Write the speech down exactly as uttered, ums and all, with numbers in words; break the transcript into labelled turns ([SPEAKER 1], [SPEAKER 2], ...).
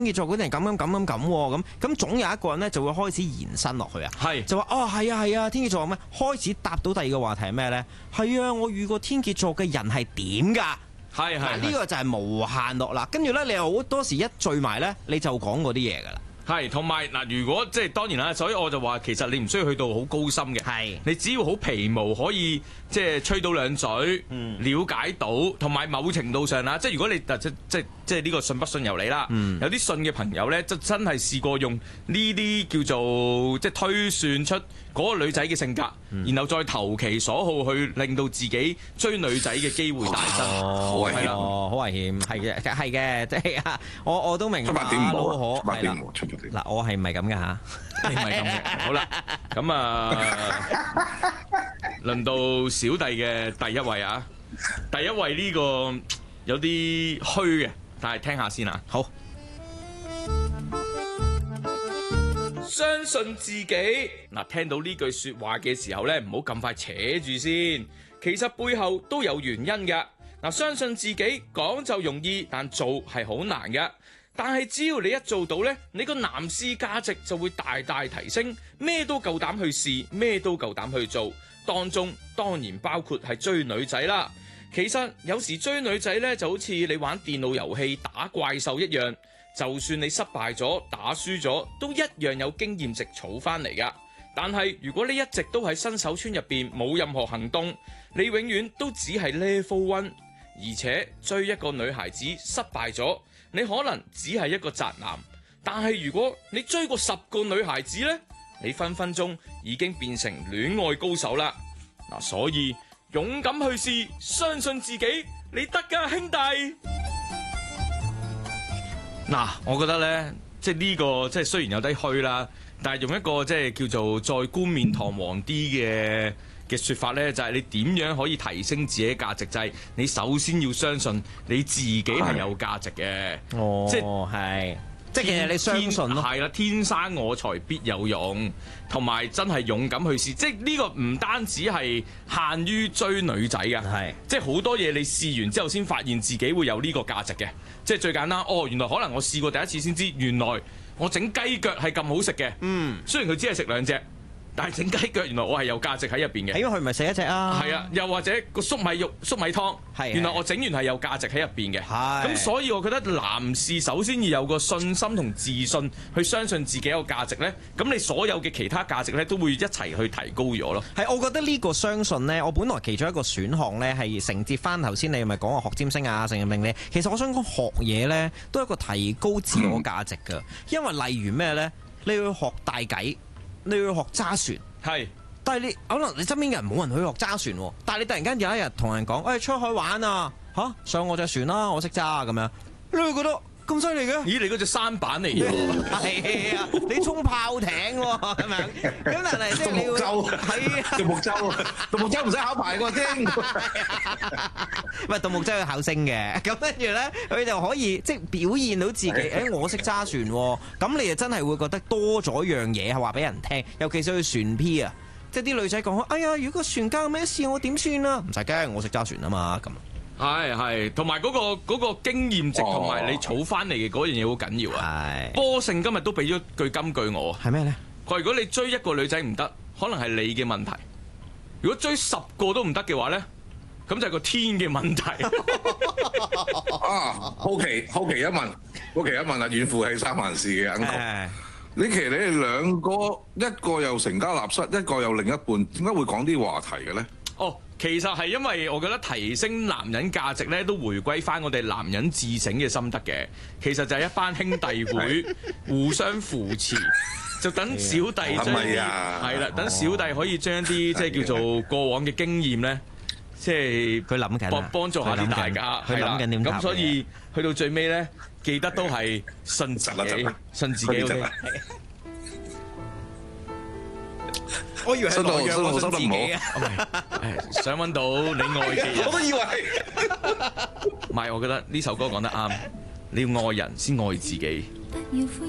[SPEAKER 1] 天蠍座嗰啲人咁咁咁咁咁咁，咁總有一個人咧就會開始延伸落去啊，
[SPEAKER 2] 係
[SPEAKER 1] 就話哦係啊係啊，天蠍座咩？開始答到第二個話題係咩咧？係啊，我遇過天蠍座嘅人係點㗎？
[SPEAKER 2] 係係
[SPEAKER 1] 呢個就係無限落啦。跟住咧，你又好多時一聚埋咧，你就講嗰啲嘢㗎啦。
[SPEAKER 2] 係，同埋嗱，如果即係當然啦，所以我就話其實你唔需要去到好高深嘅，
[SPEAKER 1] 係
[SPEAKER 2] 你只要好皮毛可以即係吹到兩嘴，
[SPEAKER 1] 嗯、
[SPEAKER 2] 了解到，同埋某程度上啦，即係如果你即即即係呢個信不信由你啦。
[SPEAKER 1] 嗯、
[SPEAKER 2] 有啲信嘅朋友咧，就真係試過用呢啲叫做即係推算出嗰個女仔嘅性格，
[SPEAKER 1] 嗯、
[SPEAKER 2] 然後再投其所好去令到自己追女仔嘅機會大增。
[SPEAKER 1] 好危險，好危險，係嘅，係嘅，即係啊，我我都明白。
[SPEAKER 3] 出發點唔好啊，出發
[SPEAKER 1] 係啦
[SPEAKER 3] 點唔好，出發點。
[SPEAKER 1] 嗱，我係唔係咁嘅嚇？
[SPEAKER 2] 唔係咁嘅。好啦，咁啊，輪到小弟嘅第一位啊，第一位呢個有啲虛嘅，但係聽下先啊。
[SPEAKER 1] 好，
[SPEAKER 2] 相信自己。嗱，聽到呢句説話嘅時候呢，唔好咁快扯住先。其實背後都有原因㗎。嗱，相信自己講就容易，但做係好難㗎。但係只要你一做到呢，你個男士價值就會大大提升，咩都夠膽去試，咩都夠膽去做。當中當然包括係追女仔啦。其實有時追女仔呢，就好似你玩電腦遊戲打怪獸一樣，就算你失敗咗、打輸咗，都一樣有經驗值儲翻嚟噶。但係如果你一直都喺新手村入邊冇任何行動，你永遠都只係 level one， 而且追一個女孩子失敗咗，你可能只係一個宅男。但係如果你追過十個女孩子呢，你分分鐘已經變成戀愛高手啦。嗱，所以勇敢去試，相信自己，你得㗎，兄弟。嗱，我覺得呢，即係呢個即係雖然有啲虛啦，但係用一個即係叫做再冠冕堂皇啲嘅嘅説法呢，就係你點樣可以提升自己價值？就係你首先要相信你自己係有價值嘅。
[SPEAKER 1] 哦，
[SPEAKER 2] 即
[SPEAKER 1] 係。即係其實你相信咯，
[SPEAKER 2] 係啦，天生我材必有用，同埋真係勇敢去試。即係呢個唔單止係限於追女仔嘅，係即係好多嘢你試完之後先發現自己會有呢個價值嘅。即係最簡單，哦，原來可能我試過第一次先知，原來我整雞腳係咁好食嘅。嗯，雖然佢只係食兩隻。但係整雞腳，原來我係有價值喺入邊嘅。
[SPEAKER 1] 因為佢唔係食一隻啊。係
[SPEAKER 2] 啊，又或者個粟米肉、粟米湯，原來我整完係有價值喺入邊嘅。係。咁所以我覺得男士首先要有個信心同自信，去相信自己有價值咧。咁你所有嘅其他價值咧，都會一齊去提高咗咯。
[SPEAKER 1] 係，我覺得呢個相信咧，我本來其中一個選項咧係承接翻頭先你咪講話學占星啊、成日命理。其實我想講學嘢咧，都係一個提高自我價值㗎。因為例如咩咧，你要學大計。你要學揸船，係，但係你可能你身邊嘅人冇人去學揸船，但係你突然間有一日同人講，誒、哎、出海玩啊，嚇、啊、上我隻船啦，我識揸咁樣，你會覺得咁犀利嘅？咦，你嗰隻舢板嚟嘅，係啊，你衝炮艇喎咁樣，咁但係即係你要係啊，
[SPEAKER 3] 獨木舟，獨木舟唔使考牌嘅啫，
[SPEAKER 1] 唔係獨木舟要考星嘅，咁跟住咧佢就可以即係表現到自己，誒、哎、我識揸船喎，咁你就真係會覺得多咗樣嘢係話俾人聽，尤其是去船 P 啊，即係啲女仔講，哎呀，如果船家有咩事我點算啊？唔使驚，我識揸船啊嘛咁。
[SPEAKER 2] 係係，同埋嗰個嗰個經驗值同埋你儲翻嚟嘅嗰樣嘢好緊要啊！係，波勝今日都俾咗句金句我，係咩咧？佢話如果你追一個女仔唔得，可能係你嘅問題；如果追十個都唔得嘅話咧，咁就係個天嘅問題。
[SPEAKER 3] 啊，好奇好奇一問，好奇一問啊！遠父係三藩市嘅 uncle，你其實你哋兩個一個又成家立室，一個又另一半，點解會講啲話題嘅咧？
[SPEAKER 2] 哦，其實係因為我覺得提升男人價值咧，都回歸翻我哋男人自省嘅心得嘅。其實就係一班兄弟會互相扶持，就等小弟將啲係啦，等小弟可以將啲即係叫做過往嘅經驗咧，即係佢諗緊幫幫助下啲大家，
[SPEAKER 1] 佢諗緊點答嘅。
[SPEAKER 2] 咁所以去到最尾咧，記得都係信自己，信自己。我以為係內讓我信自己啊！想揾到你愛嘅人，
[SPEAKER 3] 我都以為係。
[SPEAKER 2] 唔係，我覺得呢首歌講得啱，你要愛人先愛自己。